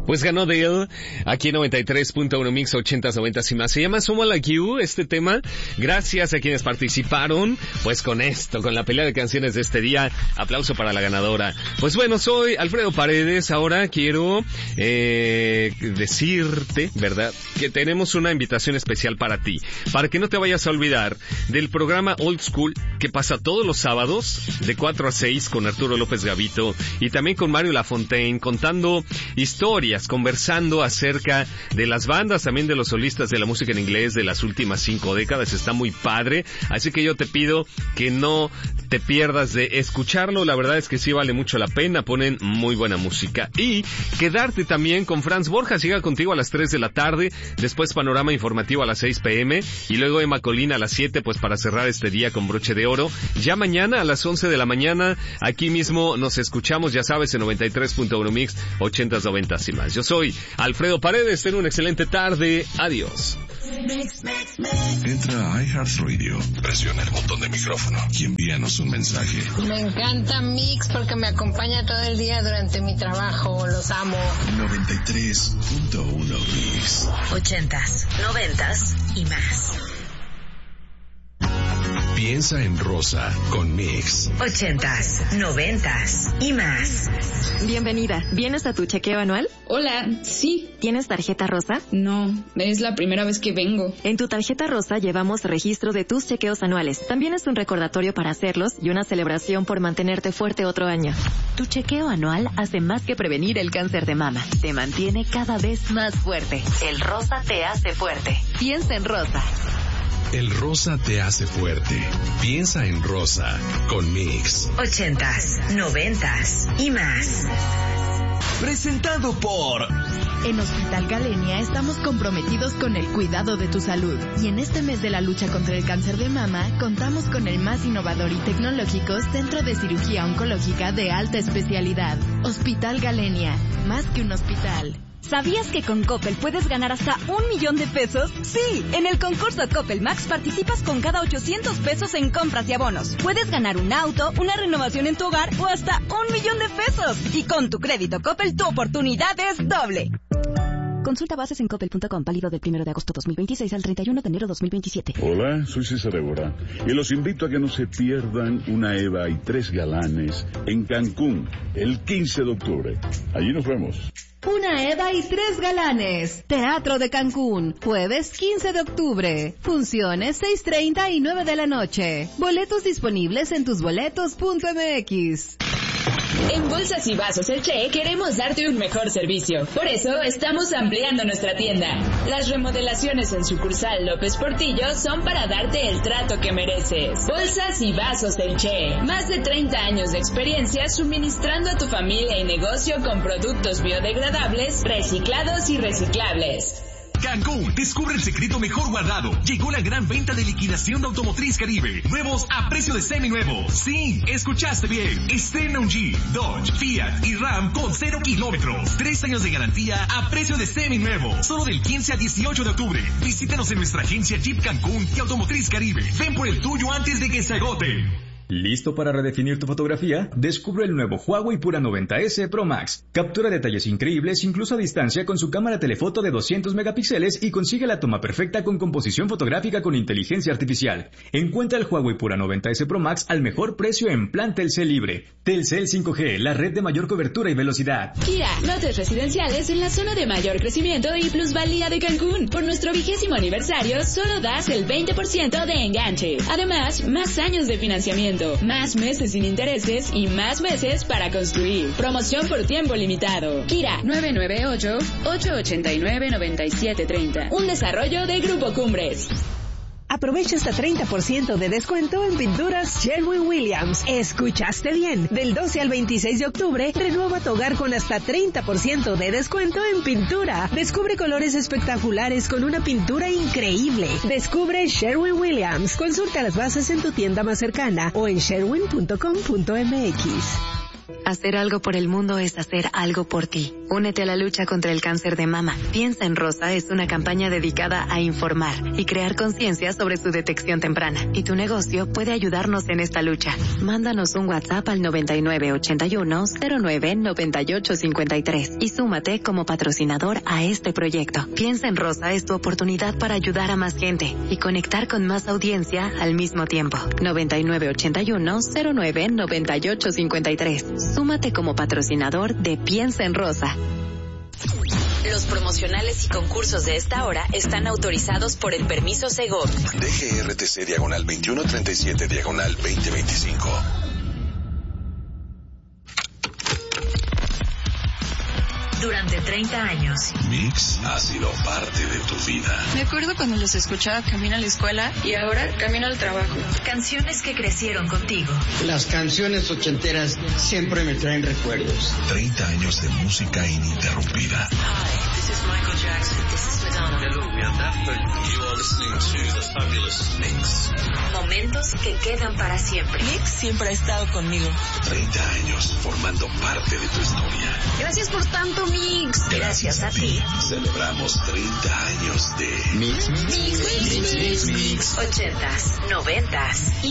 Pues ganó Dale, aquí en 93.1 Mix 80s, 90s y más. Se llama Someone Like You, este tema. Gracias a quienes participaron, pues con esto, con la pelea de canciones de este día. Aplauso para la ganadora. Pues bueno, soy Alfredo Paredes. Ahora quiero decirte, ¿verdad?, que tenemos una invitación especial para ti. Para que no te vayas a olvidar del programa Old School, que pasa todos los sábados, de 4 a 6, con Arturo López Gavito, y también con Mario Lafontaine, contando historias, conversando acerca de las bandas, también de los solistas de la música en inglés de las últimas 5 décadas. Está muy padre, así que yo te pido que no te pierdas de escucharlo. La verdad es que sí vale mucho la pena, ponen muy buena música. Y quedarte también con Franz Borjas, llega contigo a las 3 de la tarde, después Panorama Informativo a las 6 p.m. y luego Emma Colina a las 7, pues para cerrar este día con broche de oro. Ya mañana a las 11 de la mañana, aquí mismo nos escuchamos, ya sabes, en 93.1 Mix 80s, 90s y más. Yo soy Alfredo Paredes, ten una excelente tarde, adiós. Entra a iHeartRadio, presiona el botón de micrófono y envíanos un mensaje. Me encanta Mix porque me acompaña todo el día durante mi trabajo, los amo. 93.1 Mix 80s, 90s y más. Piensa en rosa con Mix. 80s, 90s y más. Bienvenida. ¿Vienes a tu chequeo anual? Hola, sí. ¿Tienes tarjeta rosa? No, es la primera vez que vengo. En tu tarjeta rosa llevamos registro de tus chequeos anuales. También es un recordatorio para hacerlos y una celebración por mantenerte fuerte otro año. Tu chequeo anual hace más que prevenir el cáncer de mama. Te mantiene cada vez más fuerte. El rosa te hace fuerte. Piensa en rosa. El rosa te hace fuerte. Piensa en rosa con Mix. 80s, 90s y más. Presentado por... En Hospital Galenia estamos comprometidos con el cuidado de tu salud. Y en este mes de la lucha contra el cáncer de mama, contamos con el más innovador y tecnológico Centro de Cirugía Oncológica de alta especialidad. Hospital Galenia, más que un hospital. ¿Sabías que con Coppel puedes ganar hasta 1 millón de pesos? Sí, en el concurso Coppel Max participas con cada 800 pesos en compras y abonos. Puedes ganar un auto, una renovación en tu hogar o hasta 1 millón de pesos. Y con tu crédito Coppel, tu oportunidad es doble. Consulta bases en coppel.com, válido del 1 de agosto 2026 al 31 de enero 2027. Hola, soy César Évora y los invito a que no se pierdan una Eva y 3 galanes en Cancún el 15 de octubre. Allí nos vemos. Una Eva y 3 galanes. Teatro de Cancún, jueves 15 de octubre. Funciones 6:30 y 9 de la noche. Boletos disponibles en tusboletos.mx. En Bolsas y Vasos El Che queremos darte un mejor servicio. Por eso estamos ampliando nuestra tienda. Las remodelaciones en sucursal López Portillo son para darte el trato que mereces. Bolsas y Vasos El Che. Más de 30 años de experiencia suministrando a tu familia y negocio con productos biodegradables, reciclados y reciclables. Cancún, descubre el secreto mejor guardado. Llegó la gran venta de liquidación de Automotriz Caribe. Nuevos a precio de seminuevos. Sí, escuchaste bien. Estrena un Jeep, Dodge, Fiat y Ram con 0 kilómetros. 3 años de garantía a precio de seminuevo. Solo del 15 al 18 de octubre. Visítanos en nuestra agencia Jeep Cancún y Automotriz Caribe. Ven por el tuyo antes de que se agote. ¿Listo para redefinir tu fotografía? Descubre el nuevo Huawei Pura 90S Pro Max. Captura detalles increíbles incluso a distancia con su cámara telefoto de 200 megapíxeles y consigue la toma perfecta con composición fotográfica con inteligencia artificial. Encuentra el Huawei Pura 90S Pro Max al mejor precio en plan Telcel Libre. Telcel 5G, la red de mayor cobertura y velocidad. Kia, lotes residenciales en la zona de mayor crecimiento y plusvalía de Cancún. Por nuestro 20º aniversario, solo das el 20% de enganche. Además, más años de financiamiento. Más meses sin intereses y más meses para construir. Promoción por tiempo limitado. Kira 998-889-9730. Un desarrollo de Grupo Cumbres. Aprovecha hasta 30% de descuento en pinturas Sherwin-Williams. ¿Escuchaste bien? Del 12 al 26 de octubre, renueva tu hogar con hasta 30% de descuento en pintura. Descubre colores espectaculares con una pintura increíble. Descubre Sherwin-Williams. Consulta las bases en tu tienda más cercana o en sherwin.com.mx. Hacer algo por el mundo es hacer algo por ti. Únete a la lucha contra el cáncer de mama. Piensa en Rosa es una campaña dedicada a informar y crear conciencia sobre su detección temprana. Y tu negocio puede ayudarnos en esta lucha. Mándanos un WhatsApp al 9981-099853 y súmate como patrocinador a este proyecto. Piensa en Rosa es tu oportunidad para ayudar a más gente y conectar con más audiencia al mismo tiempo. 9981-099853. Súmate como patrocinador de Piensa en Rosa. Los promocionales y concursos de esta hora están autorizados por el permiso Segov. DGRTC diagonal 2137 diagonal 2025. Durante 30 años. Mix ha sido parte de tu vida. Me acuerdo cuando los escuchaba camino a la escuela y ahora camino al trabajo. Canciones que crecieron contigo. Las canciones ochenteras siempre me traen recuerdos. 30 años de música ininterrumpida. Hi, this is Michael Jackson. This is Madonna. Hello, we are Daft Punk. You are listening to the Fabulous Mix. Momentos que quedan para siempre. Mix siempre ha estado conmigo. 30 años formando parte de tu historia. Gracias por tanto, Mix. Gracias a ti. Celebramos 30 años de Mix. 80s, 90s y